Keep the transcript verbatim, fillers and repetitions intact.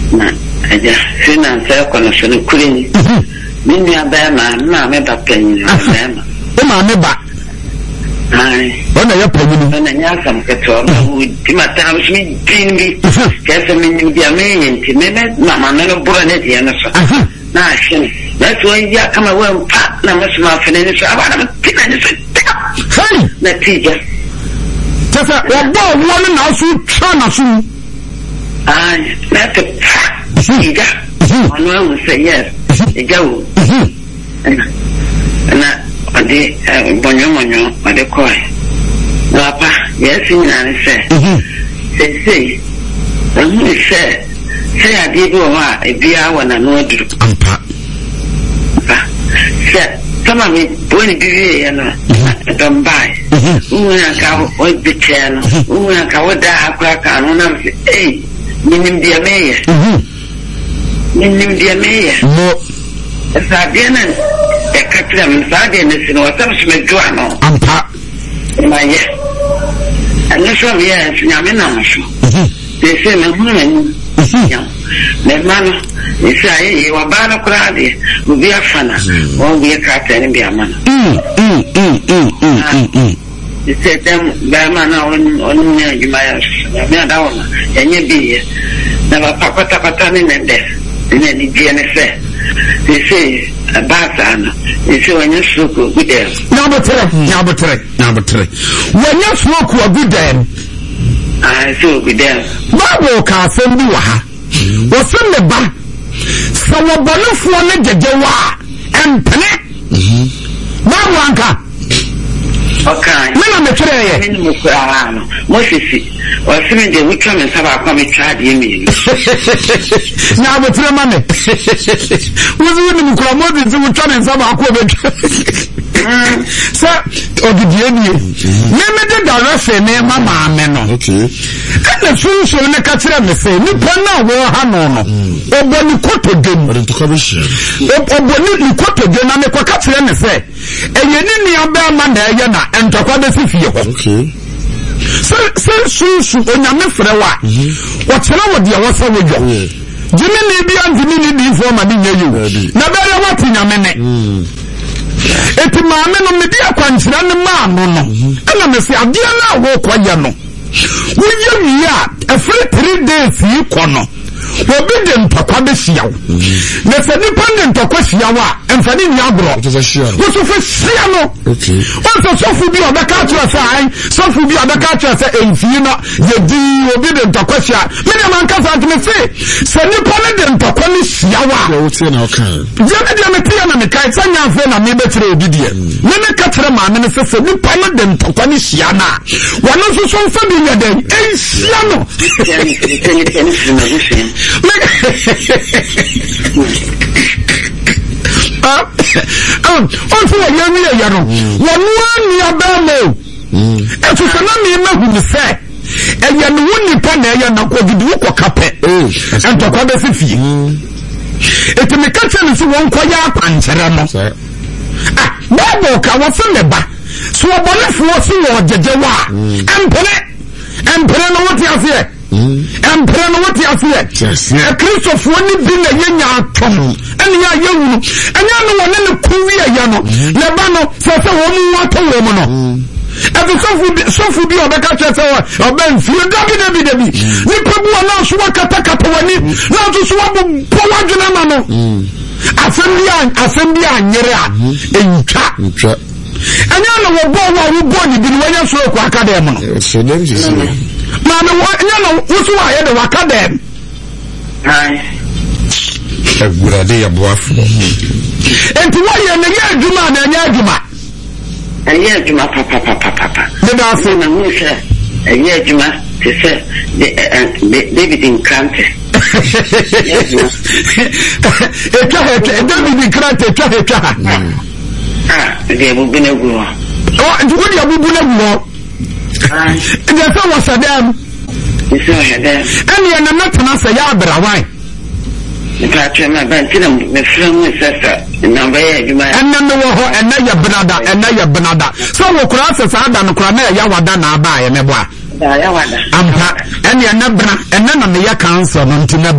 na aja finance kono so no kureni minni abema na me ba panyin abema o ma me ba ai ona ya panyin na nya sam keto ma di mata mi dinbi kesa minni dia me yenti me na ma na no bura ne dia no so na shin na so ya kama wen pa na masma fene so abana tina ne so hey na tija tasa wa bo won na so twa na so ai na te tija ono mo say yes ejawo na ade bonyo monyo ade koi papa yes na ne se se se onu se se ade bi o ma e bia wona no aduru ampa se kama mi boni bibi ya no don bai una ka o bicheno una ka wada akwa ka no na eh minim dia meya minim dia meya no sabena e katra mi sade ne sino wasam sme duano ampa ma ye ana so ya nyame na so de se me hu me ya me mano ni sai e wa bana kurade ubi afana o bi katra ne bi amana mm mm mm mm mm se dem ba mana on on ne jumaya me adawona enye bi na ba pakota pata ni nende ne ni bi ne se se abasa na se wanya suku gudem na botere na botere na botere wanya suku gudem ah so gudem bawo ka asem bi wa ha wo se ne ba so wo bonofo ne jejewa empene mhm bawo anka okay mena me tire ye mena mo kura no mo sisi o se me de wutwa me saba kwa me trade ye mi na botere ma me wo ni mo kura mo de wutwa me saba kwa be so odidie nie me me de darafe ne mama me no okay kana sunso ne ka tire me se ni pona wo ha no no oboni kotodem oboni ni kotodem na me kwa ka tire me se enye ni ni aba ma na eye na entokwa be fifie ho okay so so sunso onyame frɛ wa wo tire wo de wo sa wo dwo jimi ni bi anjimi ni di fo ma ni nyeyu na bere wa tinyame ne eti maame no me dia kwankyira ne ma no no ana me se ade na wo kwaye no wo ye a every three days yi kono obi de ntokwa be hyiawo na se nipa de ntokwa hyiawo a emfani nya agro wo so fa hia no okay o so sofu bi obeka kira sai sofu bi obeka kira sai emfie no ye di obi de ntokwa hia me na man kasa ntme se se nipa de ntokwa ne hyiawo a wo tie na okay je me de me pia na me kai sanya afa na me betire odidie me me ka tire ma me se se nipa no de ntokwa ne hia na wono so so fa bi nya den enhia no ah ah on so ya mi ya no wonu ani abamo mm e to se na mi ma hu se e ya no woni pa na ya na ko gidi ko kape eh entokwa be fifie e te me ka tene so won ko ya pankyere no ah babo ka wo se me ba so obonefo wo se wo jejewa empere empere no wo ti ase empere no what you say a Christopher ni bi na yenya atom ene ya yewu enya no wona ne kuwi ya no le ba no se se wo mu wato wo mu no e sofu sofu bi obeka chese wo oben fi dabi dabi dabi ni pebu na so wakata kata wani na to so wabu powa dwena ma no asembia asembia anyere a entwa entwa enya no wo bo wo bo ni bi ni wanya so ko akadem no so dem ji so Mama, nya no wusu wa ye de waka dem. Ai. Agurade ya boafo. Enti wa ye na ye adwuma na nya adwuma. Anya adwuma papa papa papa. De da so na mu se anya adwuma te se David Nkrante. Etwa etwa David Nkrante etwa etwa. Ah, de bubu na gu. Oh, nti wo de bubu na gu. Ah. De fa wasadam. Isi o hede. Ani na natana se ya abrawan. Nka twema ba ntina me frem sesa na ba ye adwuma. Enna me wo ho enna ya benada enna ya benada. So wo kura sesa ada no kura na ya wada na aba ye me boa. Da ya wada. Ampa ene na bena enna na me ya cancer no ntina